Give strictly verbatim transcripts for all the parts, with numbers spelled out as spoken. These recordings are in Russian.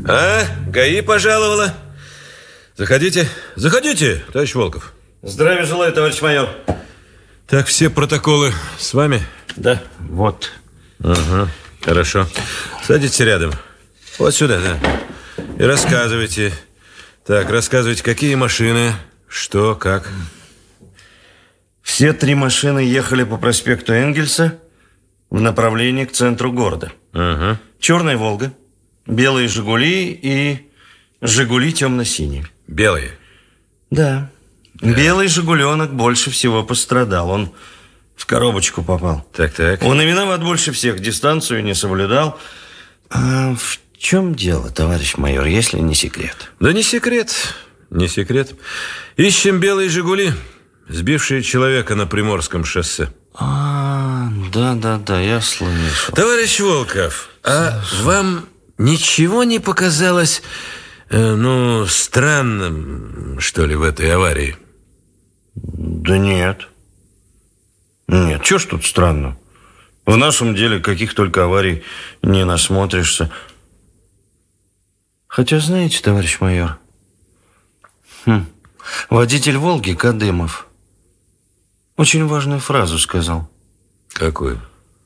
А, ГАИ пожаловала. Заходите, заходите, товарищ Волков. Здравия желаю, товарищ майор. Так, все протоколы с вами? Да, вот. Угу, хорошо. Садитесь рядом. Вот сюда, да. И рассказывайте. Так, рассказывайте, какие машины, что, как. Все три машины ехали по проспекту Энгельса в направлении к центру города. Угу. Черная «Волга», белые «Жигули» и «Жигули» темно-синие. Белые? Да. да. Белый «Жигуленок» больше всего пострадал. Он в коробочку попал. Так-так. Он и виноват больше всех. Дистанцию не соблюдал. А в чем дело, товарищ майор, если не секрет? Да не секрет, не секрет. Ищем белые «Жигули», сбившие человека на Приморском шоссе. А, да-да-да, я слышал. Товарищ Волков, а вам ничего не показалось, э, ну, странным, что ли, в этой аварии? Да нет. Нет, что ж тут странно? В нашем деле каких только аварий не насмотришься. Хотя, знаете, товарищ майор, хм, водитель «Волги» Кадымов очень важную фразу сказал. Какую?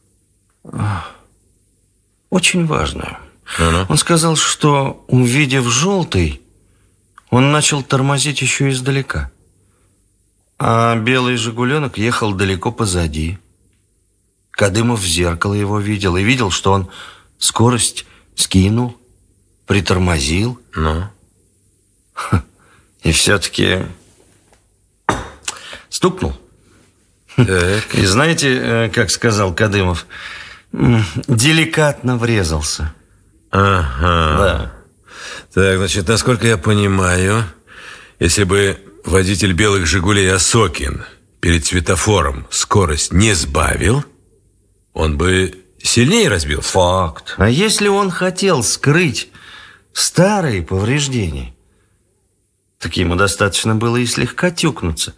Очень важную. Ну-ну. Он сказал, что, увидев желтый, он начал тормозить еще издалека. А белый «Жигуленок» ехал далеко позади. Кадымов в зеркало его видел и видел, что он скорость скинул, притормозил. Ну? И все-таки стукнул. Так. И знаете, как сказал Кадымов, деликатно врезался. Ага. Да. Так, значит, насколько я понимаю, если бы водитель белых «Жигулей» Осокин перед светофором скорость не сбавил, он бы сильнее разбился. Факт. А если он хотел скрыть старые повреждения, так ему достаточно было и слегка тюкнуться.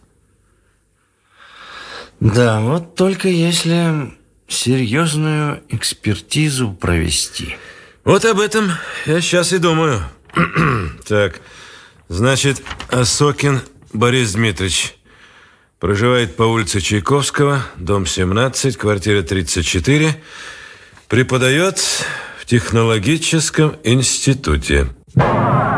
Да, вот только если серьезную экспертизу провести. Вот об этом я сейчас и думаю. Так, значит, Осокин Борис Дмитриевич проживает по улице Чайковского, дом семнадцать, квартира тридцать четыре, преподает в технологическом институте.